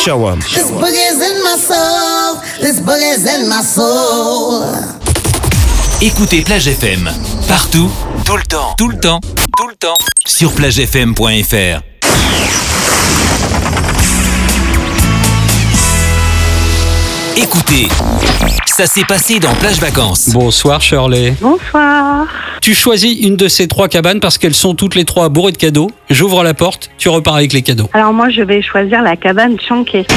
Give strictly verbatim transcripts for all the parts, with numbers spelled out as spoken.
Sherwan. This boogie's in my soul. This boogie's in my soul. Écoutez Plage F M partout, tout le temps, tout le temps, tout le temps sur plage f m point f r. Écoutez, ça s'est passé dans Plage Vacances. Bonsoir Shirley. Bonsoir. Tu choisis une de ces trois cabanes parce qu'elles sont toutes les trois bourrées de cadeaux. J'ouvre la porte, tu repars avec les cadeaux. Alors moi, je vais choisir la cabane Chonké.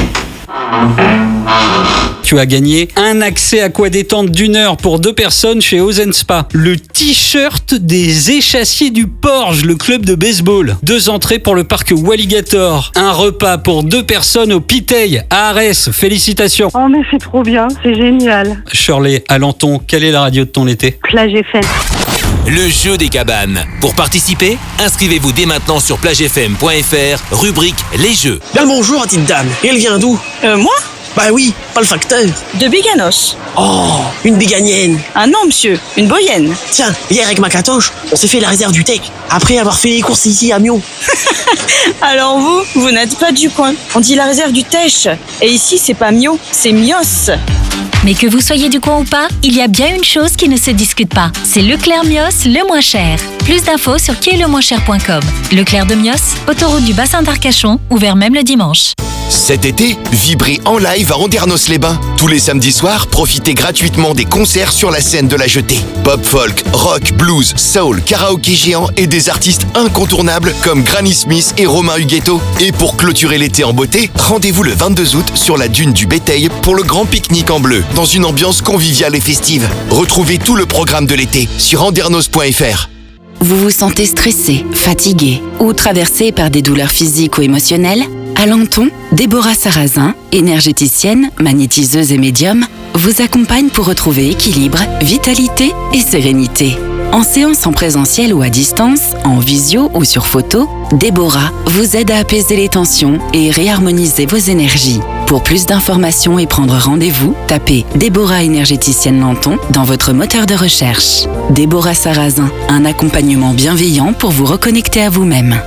Tu as gagné un accès aqua-détente d'une heure pour deux personnes chez Ozen Spa. Le t-shirt des échassiers du Porge, le club de baseball. Deux entrées pour le parc Walligator. Un repas pour deux personnes au Piteil, à Arès. Félicitations. Oh mais c'est trop bien, c'est génial. Shirley, à Lenton, quelle est la radio de ton été? Plage F M. Le jeu des cabanes. Pour participer, inscrivez-vous dès maintenant sur plage f m point f r, rubrique Les Jeux. Bien le bonjour, petite dame. Et elle vient d'où? Euh, moi? Bah oui, pas le facteur. De Béganos. Oh, une béganienne. Ah non, monsieur, une boyenne. Tiens, hier avec ma catoche, on s'est fait la réserve du Tech, après avoir fait les courses ici à Mio. Alors vous, vous n'êtes pas du coin. On dit la réserve du Tech. Et ici, c'est pas Mio, c'est Mios. Mais que vous soyez du coin ou pas, il y a bien une chose qui ne se discute pas. C'est Leclerc Mios, le moins cher. Plus d'infos sur qui est le moins cher point com. Leclerc de Mios, autoroute du bassin d'Arcachon, ouvert même le dimanche. Cet été, vibrez en live à Andernos-les-Bains. Tous les samedis soirs, profitez gratuitement des concerts sur la scène de la Jetée. Pop folk, rock, blues, soul, karaoké géant et des artistes incontournables comme Granny Smith et Romain Huguetto. Et pour clôturer l'été en beauté, rendez-vous le vingt-deux août sur la dune du Béteil pour le grand pique-nique en bleu, dans une ambiance conviviale et festive. Retrouvez tout le programme de l'été sur andernos point f r. Vous vous sentez stressé, fatigué ou traversé par des douleurs physiques ou émotionnelles? À Lenton, Déborah Sarrazin, énergéticienne, magnétiseuse et médium, vous accompagne pour retrouver équilibre, vitalité et sérénité. En séance en présentiel ou à distance, en visio ou sur photo, Déborah vous aide à apaiser les tensions et réharmoniser vos énergies. Pour plus d'informations et prendre rendez-vous, tapez Déborah énergéticienne Lenton dans votre moteur de recherche. Déborah Sarrazin, un accompagnement bienveillant pour vous reconnecter à vous-même.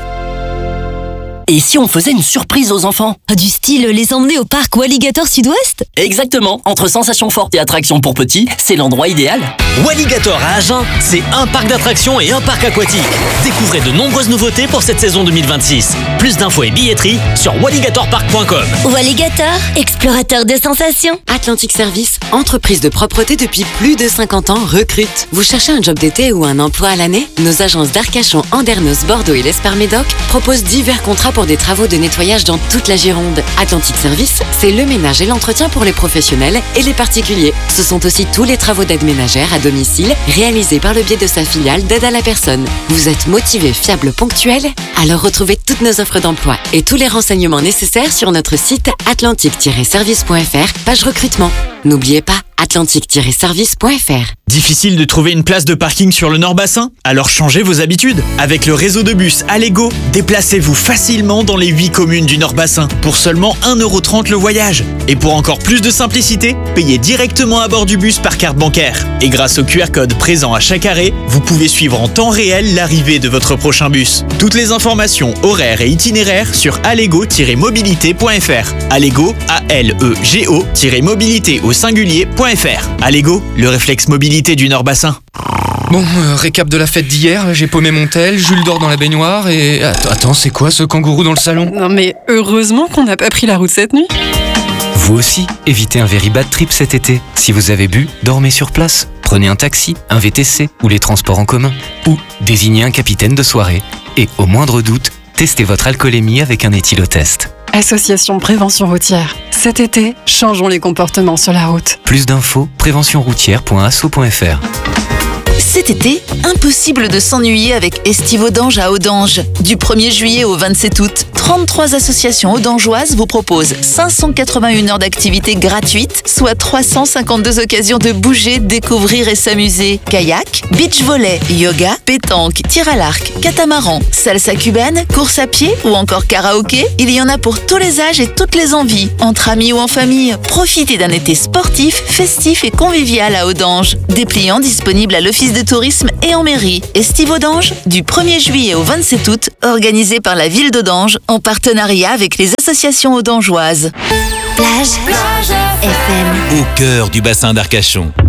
Et si on faisait une surprise aux enfants? Du style les emmener au parc Walligator Sud-Ouest? Exactement, entre sensations fortes et attractions pour petits, c'est l'endroit idéal. Walligator à Agen, c'est un parc d'attractions et un parc aquatique. Découvrez de nombreuses nouveautés pour cette saison deux mille vingt-six. Plus d'infos et billetterie sur walligator park point com. Walligator, explorateur de sensations. Atlantic Service, entreprise de propreté depuis plus de cinquante ans, recrute. Vous cherchez un job d'été ou un emploi à l'année? Nos agences d'Arcachon, Andernos, Bordeaux et l'Esparmédoc proposent divers contrats pour des travaux de nettoyage dans toute la Gironde. Atlantic Service, c'est le ménage et l'entretien pour les professionnels et les particuliers. Ce sont aussi tous les travaux d'aide ménagère à domicile réalisés par le biais de sa filiale d'aide à la personne. Vous êtes motivé, fiable, ponctuel? Alors retrouvez toutes nos offres d'emploi et tous les renseignements nécessaires sur notre site atlantic tiret service point f r, page recrutement. N'oubliez pas, atlantic tiret service point f r. Difficile de trouver une place de parking sur le Nord-Bassin? Alors changez vos habitudes. Avec le réseau de bus Allego, déplacez-vous facilement dans les huit communes du Nord-Bassin pour seulement un euro trente le voyage. Et pour encore plus de simplicité, payez directement à bord du bus par carte bancaire. Et grâce au Q R code présent à chaque arrêt, vous pouvez suivre en temps réel l'arrivée de votre prochain bus. Toutes les informations, horaires et itinéraires sur allego tiret mobilité point f r. Allego, A L E G O, mobilité au singulier point f r. Allego, le réflexe mobilité du Nord-Bassin. Bon, euh, récap de la fête d'hier, j'ai paumé mon tel, Jules dort dans la baignoire et... Attends, attends, c'est quoi ce kangourou dans le salon? Non mais heureusement qu'on n'a pas pris la route cette nuit. Vous aussi, évitez un very bad trip cet été. Si vous avez bu, dormez sur place. Prenez un taxi, un V T C ou les transports en commun. Ou désignez un capitaine de soirée. Et au moindre doute, testez votre alcoolémie avec un éthylotest. Association Prévention Routière. Cet été, changeons les comportements sur la route. Plus d'infos, prévention routière point asso point f r. Cet été, impossible de s'ennuyer avec Estivaudange à Audange. Du premier juillet au vingt-sept août, trente-trois associations audangeoises vous proposent cinq cent quatre-vingt-une heures d'activité gratuites, soit trois cent cinquante-deux occasions de bouger, découvrir et s'amuser. Kayak, beach volley, yoga, pétanque, tir à l'arc, catamaran, salsa cubaine, course à pied ou encore karaoké, il y en a pour tous les âges et toutes les envies. Entre amis ou en famille, profitez d'un été sportif, festif et convivial à Audange. Dépliant disponible à l'office de de tourisme et en mairie. Estivodange, du premier juillet au vingt-sept août, organisé par la ville d'Audange en partenariat avec les associations audangeoises. Plage, Plage F M. Au cœur du bassin d'Arcachon.